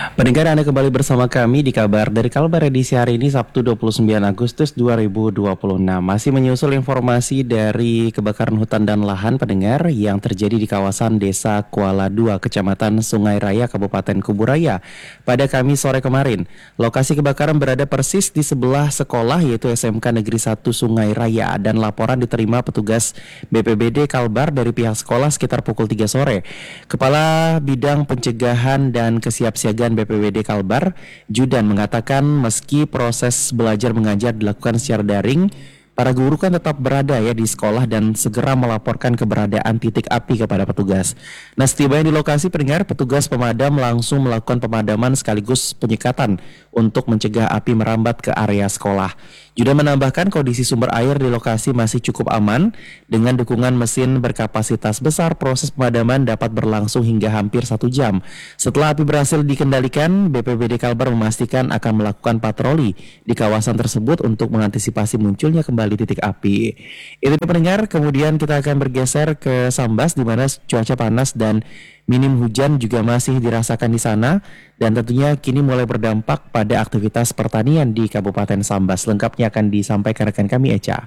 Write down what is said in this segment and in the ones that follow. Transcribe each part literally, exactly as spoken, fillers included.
Pendengar, Anda kembali bersama kami di Kabar dari Kalbar edisi hari ini Sabtu dua puluh sembilan Agustus dua ribu dua puluh enam. Masih menyusul informasi dari kebakaran hutan dan lahan pendengar yang terjadi di kawasan Desa Kuala dua, Kecamatan Sungai Raya, Kabupaten Kuburaya pada Kamis sore kemarin. Lokasi kebakaran berada persis di sebelah sekolah yaitu S M K Negeri satu Sungai Raya, dan laporan diterima petugas B P B D Kalbar dari pihak sekolah sekitar pukul tiga sore. Kepala Bidang Pencegahan dan Kesiapsiagaan B P B D Kalbar, Judan, mengatakan meski proses belajar mengajar dilakukan secara daring, para guru kan tetap berada ya di sekolah dan segera melaporkan keberadaan titik api kepada petugas. Nah, setibanya di lokasi pendengar, petugas pemadam langsung melakukan pemadaman sekaligus penyekatan untuk mencegah api merambat ke area sekolah. Judan menambahkan kondisi sumber air di lokasi masih cukup aman. Dengan dukungan mesin berkapasitas besar, proses pemadaman dapat berlangsung hingga hampir satu jam. Setelah api berhasil dikendalikan, B P B D Kalbar memastikan akan melakukan patroli di kawasan tersebut untuk mengantisipasi munculnya kembali titik api. Itu pendengar, kemudian kita akan bergeser ke Sambas di mana cuaca panas dan minim hujan juga masih dirasakan di sana, dan tentunya kini mulai berdampak pada aktivitas pertanian di Kabupaten Sambas. Lengkapnya akan disampaikan rekan kami, Eca.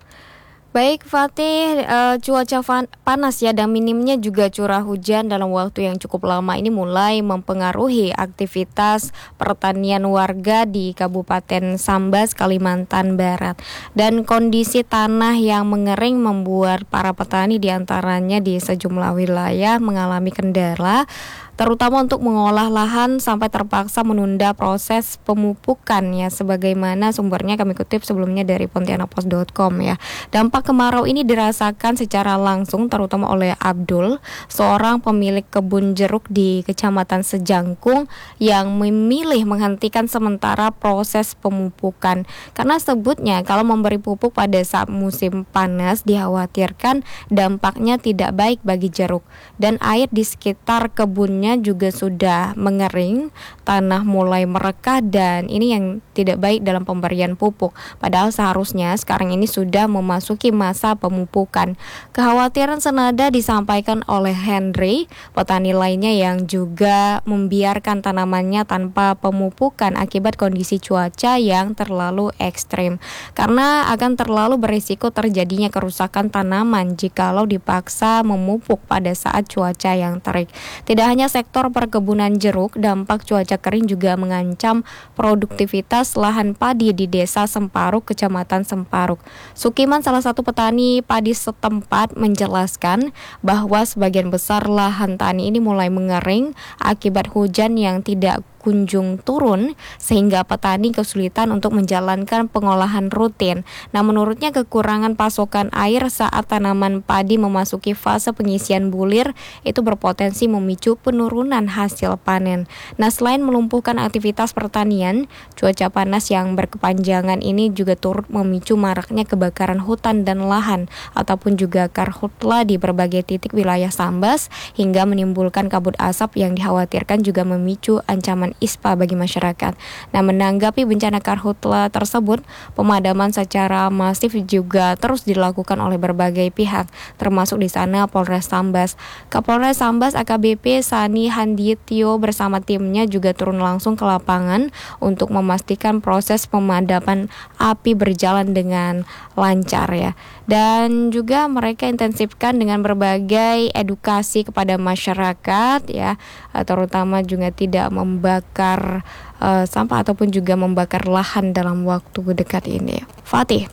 Baik Fatih, uh, cuaca fan- panas ya dan minimnya juga curah hujan dalam waktu yang cukup lama ini mulai mempengaruhi aktivitas pertanian warga di Kabupaten Sambas, Kalimantan Barat. Dan kondisi tanah yang mengering membuat para petani diantaranya di sejumlah wilayah mengalami kendala, terutama untuk mengolah lahan sampai terpaksa menunda proses pemupukan ya, sebagaimana sumbernya kami kutip sebelumnya dari pontianakpost dot com ya. Dampak kemarau ini dirasakan secara langsung terutama oleh Abdul, seorang pemilik kebun jeruk di Kecamatan Sejangkung yang memilih menghentikan sementara proses pemupukan karena sebutnya kalau memberi pupuk pada saat musim panas dikhawatirkan dampaknya tidak baik bagi jeruk, dan air di sekitar kebunnya juga sudah mengering, tanah mulai merekah, dan ini yang tidak baik dalam pemberian pupuk. Padahal seharusnya sekarang ini sudah memasuki masa pemupukan. Kekhawatiran senada disampaikan oleh Henry, petani lainnya yang juga membiarkan tanamannya tanpa pemupukan akibat kondisi cuaca yang terlalu ekstrim. Karena akan terlalu berisiko terjadinya kerusakan tanaman jikalau dipaksa memupuk pada saat cuaca yang terik. Tidak hanya sektor perkebunan jeruk, dampak cuaca kering juga mengancam produktivitas lahan padi di Desa Semparuk, Kecamatan Semparuk. Sukiman, salah satu petani padi setempat, menjelaskan bahwa sebagian besar lahan tani ini mulai mengering akibat hujan yang tidak kunjung turun sehingga petani kesulitan untuk menjalankan pengolahan rutin. Nah, menurutnya kekurangan pasokan air saat tanaman padi memasuki fase pengisian bulir itu berpotensi memicu penurunan hasil panen. Nah, selain melumpuhkan aktivitas pertanian, cuaca panas yang berkepanjangan ini juga turut memicu maraknya kebakaran hutan dan lahan ataupun juga karhutla di berbagai titik wilayah Sambas hingga menimbulkan kabut asap yang dikhawatirkan juga memicu ancaman ispa bagi masyarakat. Nah, menanggapi bencana karhutla tersebut, pemadaman secara masif juga terus dilakukan oleh berbagai pihak, termasuk di sana Polres Sambas. Kapolres Sambas A K B P Sani Handityo bersama timnya juga turun langsung ke lapangan untuk memastikan proses pemadaman api berjalan dengan lancar ya. Dan juga mereka intensifkan dengan berbagai edukasi kepada masyarakat ya, terutama juga tidak membakar uh, sampah ataupun juga membakar lahan dalam waktu dekat ini. Fatih.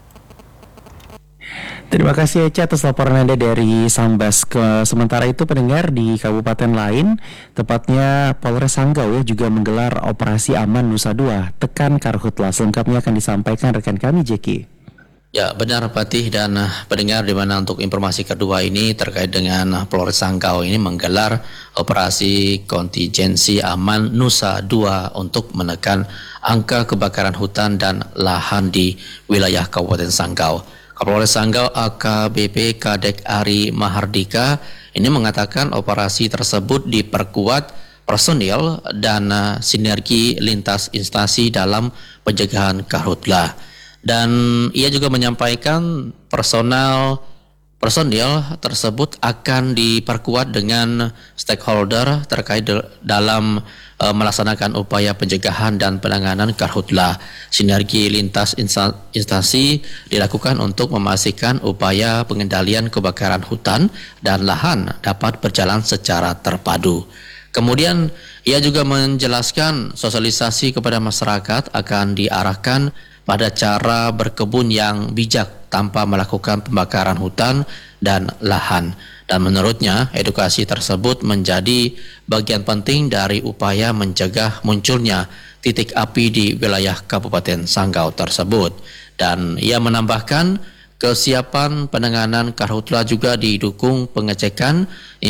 Terima kasih Eca atas laporan Anda dari Sambas. Ke sementara itu pendengar di kabupaten lain, tepatnya Polres Sanggau ya, juga menggelar operasi aman Nusa dua tekan karhutla. Selengkapnya akan disampaikan rekan kami Jeki. Ya, benar Patih dan uh, pendengar, di mana untuk informasi kedua ini terkait dengan uh, Polres Sanggau ini menggelar operasi kontingensi aman Nusa dua untuk menekan angka kebakaran hutan dan lahan di wilayah Kabupaten Sanggau. Kapolres Sanggau A K B P Kadek Ari Mahardika ini mengatakan operasi tersebut diperkuat personil dan uh, sinergi lintas instansi dalam pencegahan karhutla. Dan ia juga menyampaikan personal Personil tersebut akan diperkuat dengan stakeholder terkait de- dalam e, melaksanakan upaya pencegahan dan penanganan karhutla. Sinergi lintas insta- instansi dilakukan untuk memastikan upaya pengendalian kebakaran hutan dan lahan dapat berjalan secara terpadu. Kemudian ia juga menjelaskan sosialisasi kepada masyarakat akan diarahkan pada cara berkebun yang bijak tanpa melakukan pembakaran hutan dan lahan. Dan menurutnya, edukasi tersebut menjadi bagian penting dari upaya mencegah munculnya titik api di wilayah Kabupaten Sanggau tersebut. Dan ia menambahkan, kesiapan penanganan karhutla juga didukung pengecekan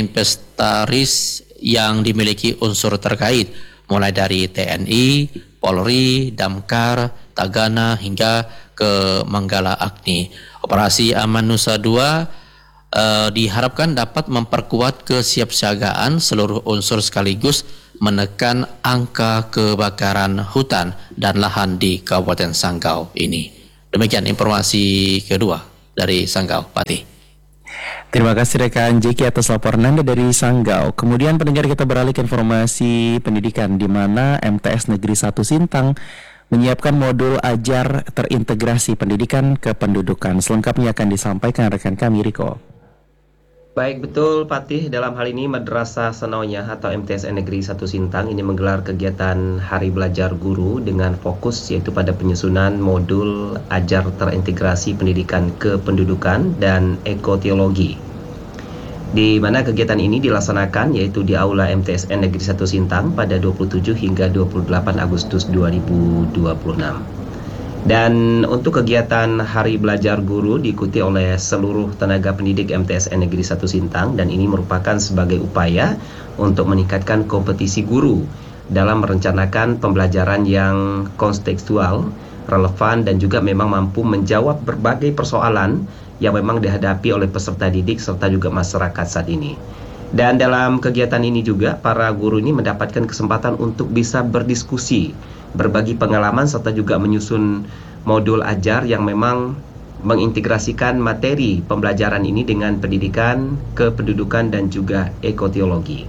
inventaris yang dimiliki unsur terkait, mulai dari T N I, Polri, Damkar, Tagana hingga ke Manggala Agni. Operasi Aman Nusa dua eh, diharapkan dapat memperkuat kesiapsiagaan seluruh unsur sekaligus menekan angka kebakaran hutan dan lahan di Kabupaten Sanggau ini. Demikian informasi kedua dari Sanggau, Patih. Terima kasih rekan Jeki atas laporan Anda dari Sanggau. Kemudian pendengar, kita beralih ke informasi pendidikan di mana M T S Negeri satu Sintang menyiapkan modul ajar terintegrasi pendidikan kependudukan. Selengkapnya akan disampaikan rekan kami Riko. Baik, betul Patih. Dalam hal ini Madrasah Sanawiyah atau M T S N Negeri satu Sintang ini menggelar kegiatan Hari Belajar Guru dengan fokus yaitu pada penyusunan modul ajar terintegrasi pendidikan kependudukan dan ekoteologi. Di mana kegiatan ini dilaksanakan yaitu di Aula M T S N Negeri satu Sintang pada dua puluh tujuh hingga dua puluh delapan Agustus dua ribu dua puluh enam. Dan untuk kegiatan Hari Belajar Guru diikuti oleh seluruh tenaga pendidik M T S N Negeri satu Sintang, dan ini merupakan sebagai upaya untuk meningkatkan kompetisi guru dalam merencanakan pembelajaran yang kontekstual, relevan, dan juga memang mampu menjawab berbagai persoalan yang memang dihadapi oleh peserta didik serta juga masyarakat saat ini. Dan dalam kegiatan ini juga para guru ini mendapatkan kesempatan untuk bisa berdiskusi, berbagi pengalaman serta juga menyusun modul ajar yang memang mengintegrasikan materi pembelajaran ini dengan pendidikan, kependudukan dan juga ekoteologi.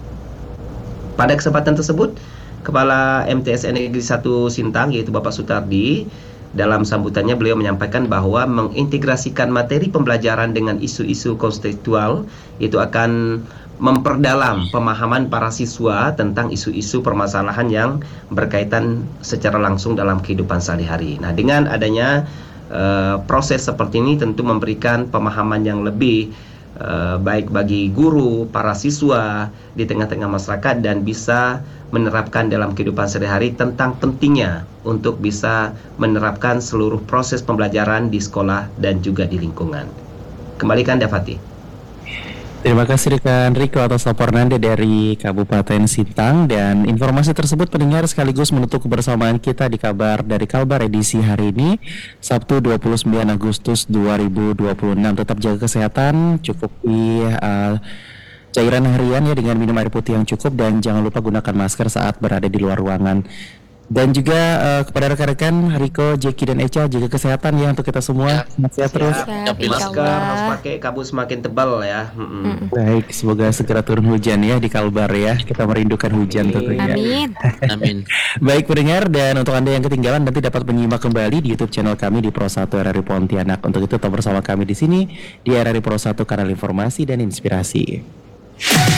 Pada kesempatan tersebut, Kepala M T S N Negeri satu Sintang yaitu Bapak Sutardi, dalam sambutannya beliau menyampaikan bahwa mengintegrasikan materi pembelajaran dengan isu-isu kontekstual itu akan memperdalam pemahaman para siswa tentang isu-isu permasalahan yang berkaitan secara langsung dalam kehidupan sehari-hari. Nah, dengan adanya uh, proses seperti ini tentu memberikan pemahaman yang lebih uh, baik bagi guru, para siswa di tengah-tengah masyarakat, dan bisa menerapkan dalam kehidupan sehari-hari tentang pentingnya untuk bisa menerapkan seluruh proses pembelajaran di sekolah dan juga di lingkungan. Kembalikan Dafati. Terima kasih rekan Riko atas laporan Anda dari Kabupaten Sintang, dan informasi tersebut pendengar sekaligus menutup kebersamaan kita di kabar dari Kalbar edisi hari ini Sabtu dua puluh sembilan Agustus dua ribu dua puluh enam. Tetap jaga kesehatan, cukupi uh, cairan harian ya dengan minum air putih yang cukup, dan jangan lupa gunakan masker saat berada di luar ruangan. Dan juga uh, kepada rekan-rekan Riko, Jeki dan Echa, jaga kesehatan ya untuk kita semua. Sehat ya terus. Siap, Masker insyaallah. harus pakai, kabut semakin tebal ya. Mm-mm. Baik, semoga segera turun hujan ya di Kalbar ya. Kita merindukan hujan tentunya. Amin. Amin. Baik pendengar, dan untuk Anda yang ketinggalan nanti dapat menyimak kembali di YouTube channel kami di Pro satu R R I Pontianak. Untuk itu tetap bersama kami di sini di R R I Pro satu, kanal informasi dan inspirasi.